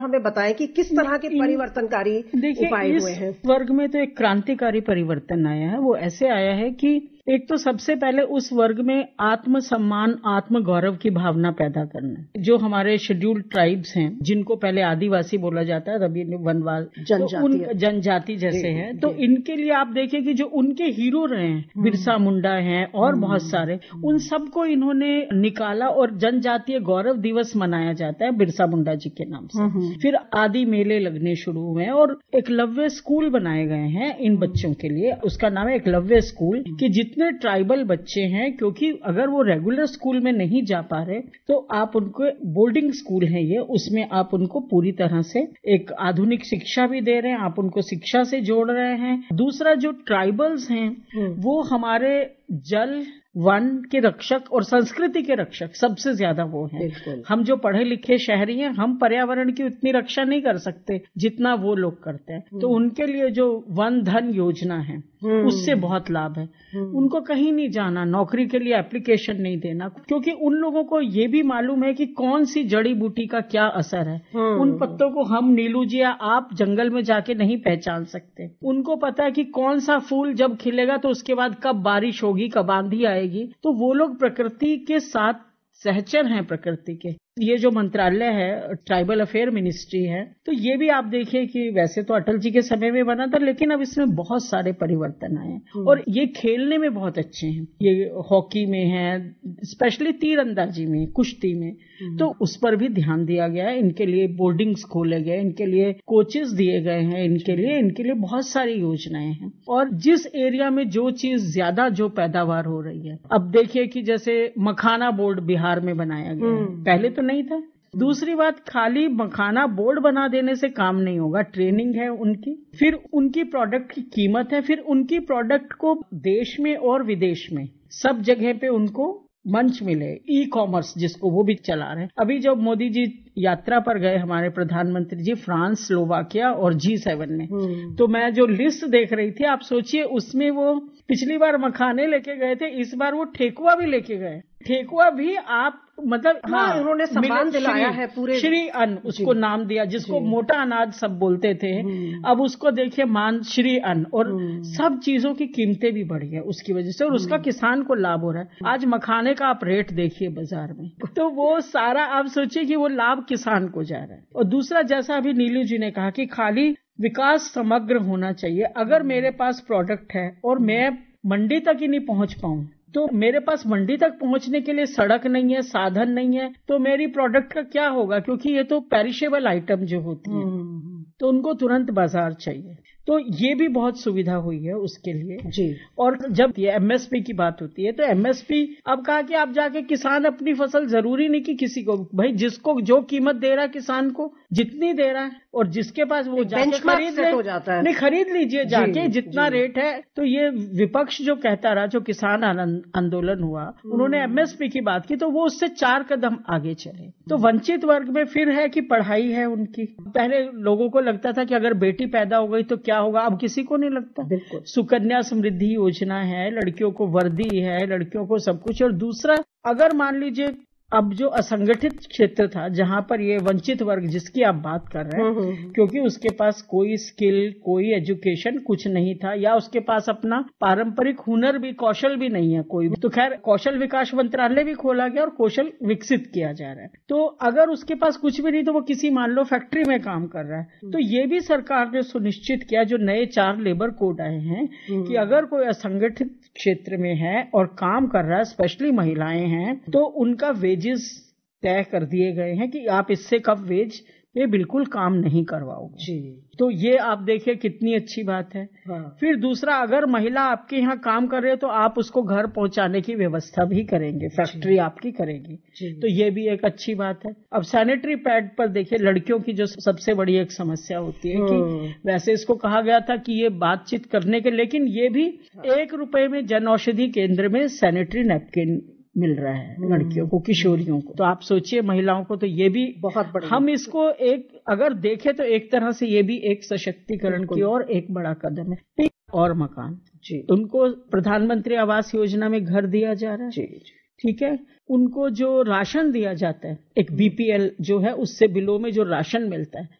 हमें बताएं कि किस तरह के परिवर्तनकारी उपाय हुए हैं। इस वर्ग में तो एक क्रांतिकारी परिवर्तन आया है। वो ऐसे आया है कि एक तो सबसे पहले उस वर्ग में आत्म सम्मान, आत्म गौरव की भावना पैदा करना। जो हमारे शेड्यूल्ड ट्राइब्स हैं, जिनको पहले आदिवासी बोला जाता है, अभी वनवाल जनजाति जैसे हैं, तो इनके लिए आप देखिए कि जो उनके हीरो रहे हैं, बिरसा मुंडा हैं और बहुत सारे, उन सबको इन्होंने निकाला और जनजातीय गौरव दिवस मनाया जाता है बिरसा मुंडा जी के नाम से। फिर आदि मेले लगने शुरू हुए और एकलव्य स्कूल बनाए गए हैं इन बच्चों के लिए। उसका नाम है एकलव्य स्कूल, कि जितने ट्राइबल बच्चे हैं, क्योंकि अगर वो रेगुलर स्कूल में नहीं जा पा रहे तो आप उनको, बोर्डिंग स्कूल है ये, उसमें आप उनको पूरी तरह से एक आधुनिक शिक्षा भी दे रहे हैं, आप उनको शिक्षा से जोड़ रहे हैं। दूसरा, जो ट्राइबल्स हैं वो हमारे जल, वन के रक्षक और संस्कृति के रक्षक सबसे ज्यादा वो हैं। हम जो पढ़े लिखे शहरी हैं, हम पर्यावरण की उतनी रक्षा नहीं कर सकते जितना वो लोग करते हैं। तो उनके लिए जो वन धन योजना है उससे बहुत लाभ है। उनको कहीं नहीं जाना, नौकरी के लिए एप्लीकेशन नहीं देना, क्योंकि उन लोगों को ये भी मालूम है कि कौन सी जड़ी बूटी का क्या असर है। उन पत्तों को हम, नीलू जी या आप जंगल में जाके नहीं पहचान सकते। उनको पता है कि कौन सा फूल जब खिलेगा तो उसके बाद कब बारिश होगी, कब आंधी आएगी। तो वो लोग प्रकृति के साथ सहचर हैं, प्रकृति के। ये जो मंत्रालय है, ट्राइबल अफेयर मिनिस्ट्री है, तो ये भी आप देखिए कि वैसे तो अटल जी के समय में बना था, लेकिन अब इसमें बहुत सारे परिवर्तन आए हैं। और ये खेलने में बहुत अच्छे हैं। ये हॉकी में है, स्पेशली तीरंदाजी में, कुश्ती में, तो उस पर भी ध्यान दिया गया है। इनके लिए बोर्डिंग्स खोले गए, इनके लिए कोचेस दिए गए हैं, इनके लिए बहुत सारी योजनाएं हैं। और जिस एरिया में जो चीज ज्यादा जो पैदावार हो रही है, अब देखिए कि जैसे मखाना बोर्ड बिहार में बनाया गया है, पहले तो नहीं था। दूसरी बात, खाली मखाना बोर्ड बना देने से काम नहीं होगा, ट्रेनिंग है उनकी, फिर उनकी प्रोडक्ट की कीमत है, फिर उनकी प्रोडक्ट को देश में और विदेश में सब जगह पे उनको मंच मिले। ई कॉमर्स जिसको, वो भी चला रहे हैं। अभी जब मोदी जी यात्रा पर गए, हमारे प्रधानमंत्री जी, फ्रांस, स्लोवाकिया और G7 में, तो मैं जो लिस्ट देख रही थी, आप सोचिए उसमें वो पिछली बार मखाने लेके गए थे, इस बार वो ठेकुआ भी लेके गए। ठेकुआ भी आप मतलब, हाँ, उन्होंने सम्मान दिलाया है पूरे, श्री अन्न उसको नाम दिया, जिसको मोटा अनाज सब बोलते थे, अब उसको देखिए मान श्री अन्न। और सब चीजों की कीमतें भी बढ़ी है उसकी वजह से, और उसका किसान को लाभ हो रहा है। आज मखाने का आप रेट देखिए बाजार में, तो वो सारा आप सोचिए कि वो लाभ किसान को जा रहा है। और दूसरा, जैसा अभी नीलू जी ने कहा कि खाली विकास समग्र होना चाहिए। अगर मेरे पास प्रोडक्ट है और मैं मंडी तक ही नहीं पहुंच पाऊं, तो मेरे पास मंडी तक पहुंचने के लिए सड़क नहीं है, साधन नहीं है, तो मेरी प्रोडक्ट का क्या होगा? क्योंकि ये तो पेरिशेबल आइटम जो होती है, तो उनको तुरंत बाजार चाहिए। तो ये भी बहुत सुविधा हुई है उसके लिए जी। और जब ये MSP की बात होती है, तो MSP अब कहा कि आप जाके किसान अपनी फसल, जरूरी नहीं कि किसी को, भाई जिसको जो कीमत दे रहा है किसान को, जितनी दे रहा है, और जिसके पास वो जाके खरीद ले, हो जाता है। नहीं, खरीद लीजिए जाके जितना रेट है। तो ये विपक्ष जो कहता रहा, जो किसान आंदोलन हुआ, उन्होंने MSP की बात की, तो वो उससे 4 कदम आगे चले। तो वंचित वर्ग में फिर है कि पढ़ाई है उनकी। पहले लोगों को लगता था कि अगर बेटी पैदा हो गई तो क्या होगा, अब किसी को नहीं लगता। बिल्कुल, सुकन्या समृद्धि योजना है, लड़कियों को वर्दी है, लड़कियों को सब कुछ। और दूसरा, अगर मान लीजिए अब जो असंगठित क्षेत्र था, जहां पर ये वंचित वर्ग जिसकी आप बात कर रहे हैं, क्योंकि उसके पास कोई स्किल, कोई एजुकेशन कुछ नहीं था, या उसके पास अपना पारंपरिक हुनर भी, कौशल भी नहीं है कोई भी, तो खैर कौशल विकास मंत्रालय भी खोला गया और कौशल विकसित किया जा रहा है। तो अगर उसके पास कुछ भी नहीं, तो वो किसी मान लो फैक्ट्री में काम कर रहा है, तो ये भी सरकार ने सुनिश्चित किया, जो नए 4 लेबर कोड आए हैं, कि अगर कोई असंगठित क्षेत्र में है और काम कर रहा है, स्पेशली महिलाएं हैं, तो उनका वेजेस तय कर दिए गए हैं कि आप इससे कम वेज पे बिल्कुल काम नहीं करवाओगे जी। तो ये आप देखिए कितनी अच्छी बात है। हाँ। फिर दूसरा, अगर महिला आपके यहाँ काम कर रहे हो तो आप उसको घर पहुंचाने की व्यवस्था भी करेंगे, फैक्ट्री आपकी करेगी, तो ये भी एक अच्छी बात है। अब सैनिटरी पैड पर देखिए, लड़कियों की जो सबसे बड़ी एक समस्या होती है कि वैसे इसको कहा गया था कि ये बातचीत करने के, लेकिन ये भी 1 रुपए में जन औषधि केंद्र में सैनिटरी नैपकिन मिल रहा है लड़कियों को, किशोरियों को। तो आप सोचिए महिलाओं को, तो ये भी बहुत बड़ा, हम इसको एक अगर देखें तो एक तरह से ये भी एक सशक्तिकरण की और एक बड़ा कदम है। और मकान जी, उनको प्रधानमंत्री आवास योजना में घर दिया जा रहा है जी। ठीक है, उनको जो राशन दिया जाता है, एक बीपीएल जो है उससे बिलो में जो राशन मिलता है,